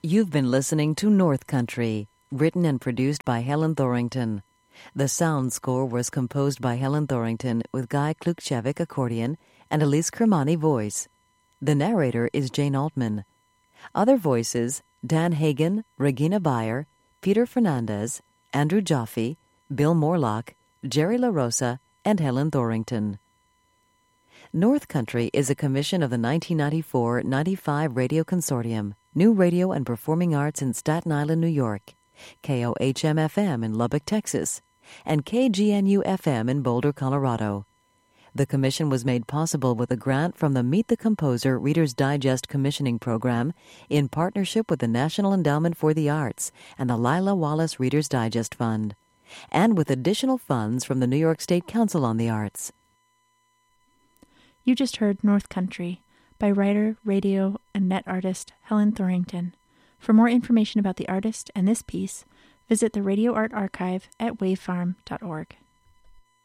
You've been listening to North Country, written and produced by Helen Thorington. The sound score was composed by Helen Thorington with Guy Klukchevik accordion and Elise Kermani voice. The narrator is Jane Altman. Other voices: Dan Hagen, Regina Beyer, Peter Fernandez, Andrew Jaffe, Bill Morlock, Jerry LaRosa, and Helen Thorington. North Country is a commission of the 1994-95 Radio Consortium, New Radio and Performing Arts in Staten Island, New York, KOHM-FM in Lubbock, Texas, and KGNU-FM in Boulder, Colorado. The commission was made possible with a grant from the Meet the Composer Reader's Digest Commissioning Program in partnership with the National Endowment for the Arts and the Lila Wallace Reader's Digest Fund, and with additional funds from the New York State Council on the Arts. You just heard North Country by writer, radio, and net artist Helen Thorington. For more information about the artist and this piece, visit the Radio Art Archive at wavefarm.org.